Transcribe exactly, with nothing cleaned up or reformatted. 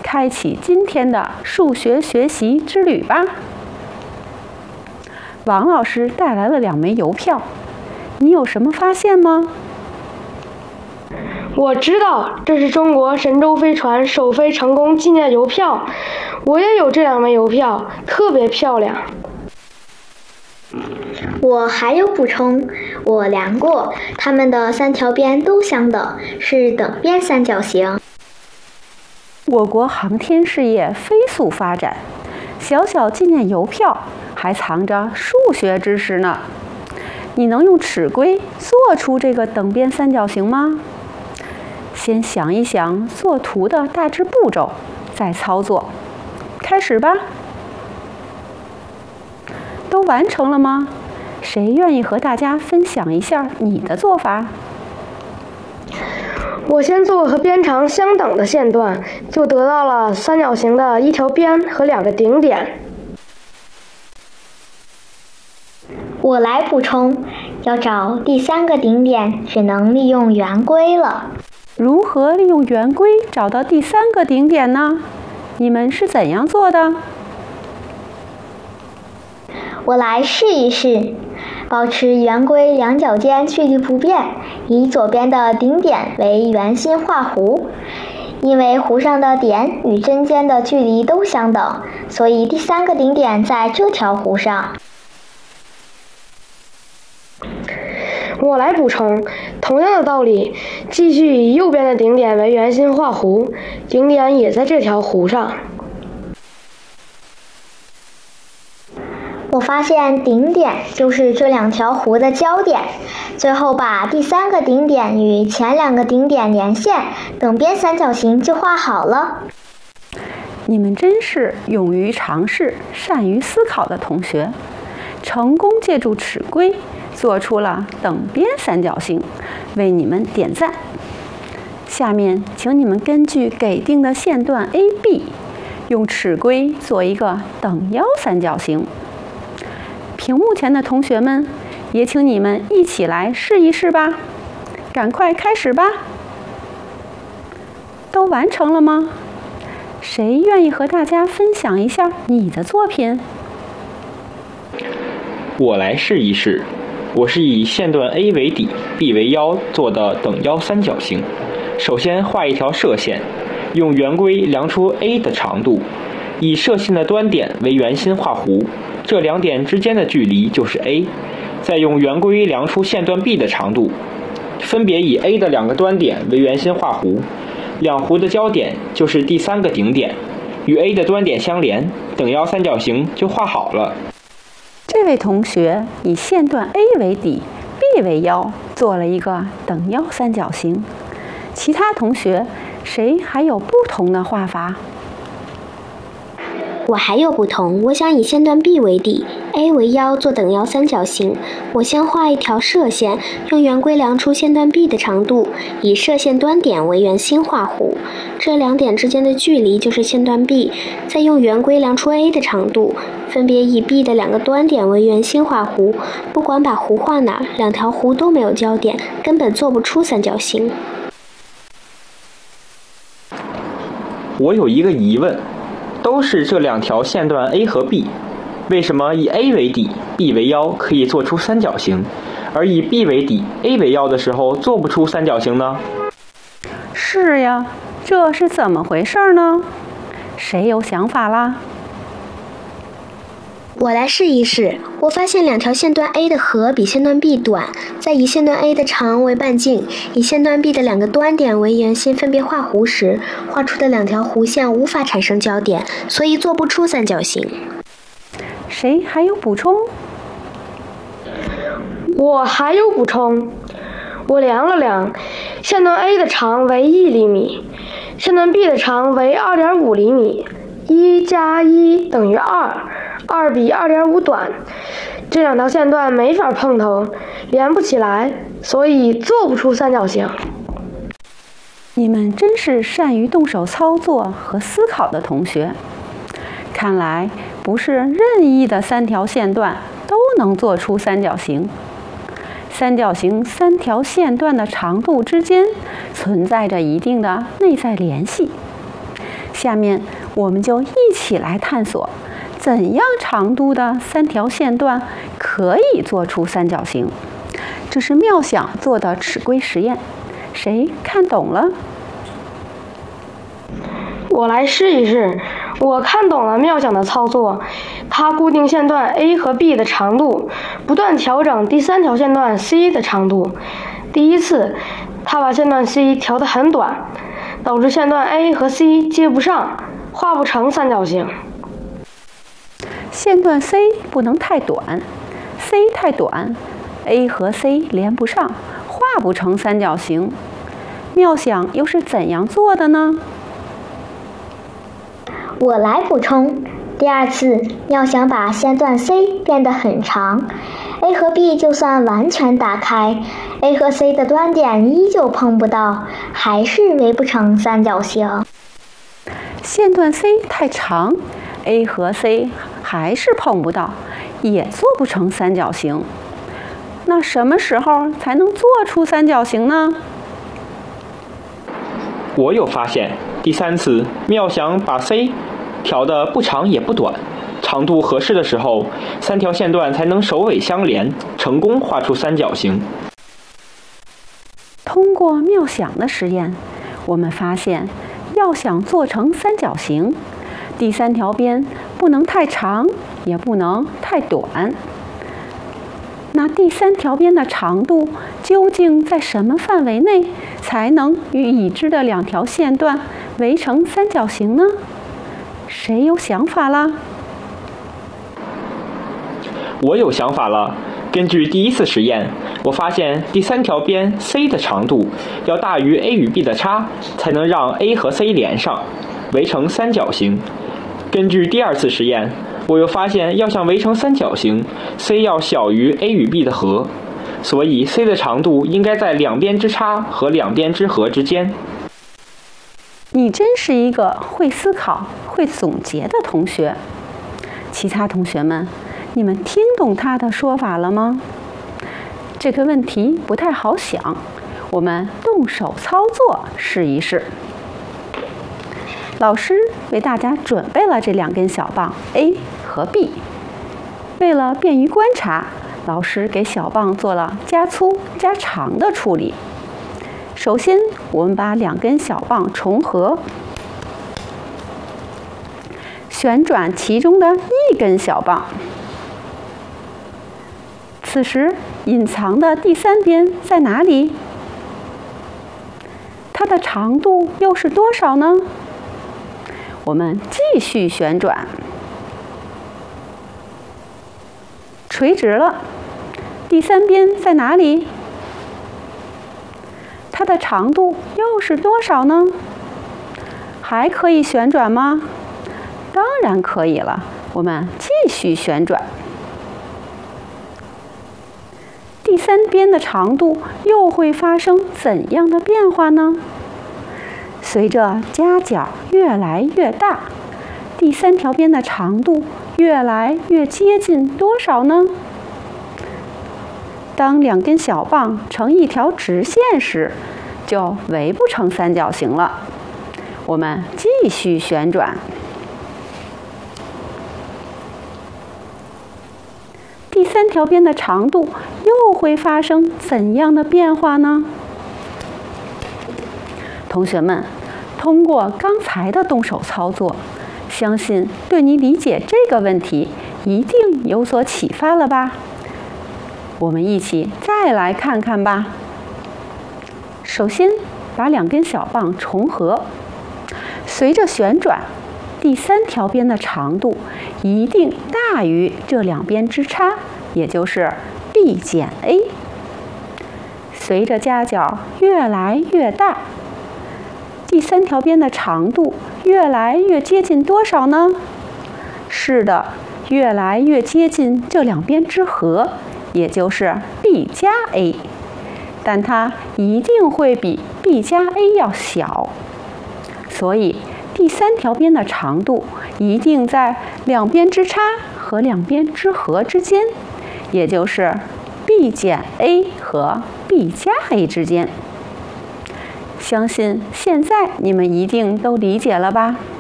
开启今天的数学学习之旅吧。王老师带来了两枚邮票，你有什么发现吗？ 我知道，这是中国神舟飞船首飞成功纪念邮票，我也有这两枚邮票，特别漂亮。 我还有补充，我量过，它们的三条边都相等，是等边三角形。 我国航天事业飞速发展，小小纪念邮票还藏着数学知识呢。你能用尺规做出这个等边三角形吗？先想一想做图的大致步骤，再操作。开始吧。都完成了吗？谁愿意和大家分享一下你的做法？ 我先做和边长相等的线段，就得到了三角形的一条边和两个顶点。 我来补充，要找第三个顶点，只能利用圆规了。 如何利用圆规找到第三个顶点呢？你们是怎样做的？ 我来试一试。保持圆规两角间距离不变，以左边的顶点为圆心画弧。因为弧上的点与针间的距离都相等，所以第三个顶点在这条弧上。 我来补充，同样的道理，继续以右边的顶点为圆心画弧，顶点也在这条弧上。 我发现顶点就是这两条弧的交点，最后把第三个顶点与前两个顶点连线，等边三角形就画好了。 你们真是勇于尝试、善于思考的同学，成功借助尺规做出了等边三角形，为你们点赞。下面请你们根据给定的线段 A B， 用尺规做一个等腰三角形。屏幕前的同学们，也请你们一起来试一试吧。赶快开始吧。都完成了吗？谁愿意和大家分享一下你的作品？ 我来试一试。我是以线段 A 为底 ，B 为腰做的等腰三角形。首先画一条射线，用圆规量出 A 的长度，以射线的端点为圆心画弧。这两点之间的距离就是 A， 再用圆规量出线段 B 的长度，分别以 A 的两个端点为圆心画弧，两弧的交点就是第三个顶点，与 A 的端点相连，等腰三角形就画好了。 这位同学以线段 A 为底 ，B 为腰，做了一个等腰三角形。其他同学，谁还有不同的画法？ 我还有不同，我想以线段 B 为底 ，A 为腰做等腰三角形。我先画一条射线，用圆规量出线段 B 的长度，以射线端点为圆心画弧，这两点之间的距离就是线段 B。再用圆规量出 A 的长度，分别以 B 的两个端点为圆心画弧。不管把弧画哪，两条弧都没有交点，根本做不出三角形。 我有一个疑问。都是这两条线段 A 和 B， 为什么以 A 为底 B 为腰可以做出三角形，而以 B 为底 A 为腰的时候做不出三角形呢？ 是呀，这是怎么回事呢？谁有想法啦？ 我来试一试。我发现两条线段 A 的和比线段 B 短，在以线段 A 的长为半径，以线段 B 的两个端点为圆心分别画弧时，画出的两条弧线无法产生交点，所以做不出三角形。 谁还有补充？ 我还有补充。我量了量，线段 A 的长为一厘米，线段 B 的长为 二点五厘米，一加一等于二。二比 二点五 短，这两条线段没法碰头，连不起来，所以做不出三角形。 你们真是善于动手操作和思考的同学。看来不是任意的三条线段都能做出三角形。三角形三条线段的长度之间存在着一定的内在联系。 下面我们就一起来探索，怎样长度的三条线段可以做出三角形。这是妙想做的尺规实验，谁看懂了？ 我来试一试。我看懂了妙想的操作，它固定线段 A 和 B 的长度，不断调整第三条线段 C 的长度。第一次，它把线段 C 调得很短，导致线段 A 和 C 接不上，画不成三角形。 线段 C 不能太短 ，C 太短 ，A 和 C 连不上，画不成三角形。妙想又是怎样做的呢？ 我来补充。第二次，妙想把线段 C 变得很长 ，A 和 B 就算完全打开 ，A 和 C 的端点依旧碰不到，还是围不成三角形。 线段 C 太长 ，A 和 C 还是碰不到，也做不成三角形。那什么时候才能做出三角形呢？ 我有发现，第三次妙想把 C 调得不长也不短，长度合适的时候，三条线段才能首尾相连，成功画出三角形。 通过妙想的实验，我们发现，要想做成三角形，第三条边不能太长，也不能太短。那第三条边的长度究竟在什么范围内才能与已知的两条线段围成三角形呢？谁有想法啦？ 我有想法了。根据第一次实验，我发现第三条边 C 的长度要大于 A 与 B 的差，才能让 A 和 C 连上，围成三角形。根据第二次实验，我又发现要想围成三角形 ，C 要小于 A 与 B 的和，所以 C 的长度应该在两边之差和两边之和之间。 你真是一个会思考、会总结的同学。其他同学们，你们听懂他的说法了吗？这个问题不太好想，我们动手操作试一试。老师为大家准备了这两根小棒 A 和 B， 为了便于观察，老师给小棒做了加粗加长的处理。首先，我们把两根小棒重合，旋转其中的一根小棒。此时，隐藏的第三边在哪里？它的长度又是多少呢？我们继续旋转，垂直了。第三边在哪里？它的长度又是多少呢？还可以旋转吗？当然可以了。我们继续旋转。第三边的长度又会发生怎样的变化呢？随着夹角越来越大，第三条边的长度越来越接近多少呢？当两根小棒成一条直线时，就围不成三角形了。我们继续旋转。第三条边的长度又会发生怎样的变化呢？同学们，通过刚才的动手操作，相信对你理解这个问题一定有所启发了吧？我们一起再来看看吧。首先，把两根小棒重合，随着旋转，第三条边的长度一定大于这两边之差，也就是 B 减 A。随着夹角越来越大，第三条边的长度越来越接近多少呢？是的，越来越接近这两边之和，也就是 B 加 A。但它一定会比 B 加 A 要小，所以第三条边的长度一定在两边之差和两边之和之间，也就是 B 减 A 和 B 加 A 之间。相信现在你们一定都理解了吧？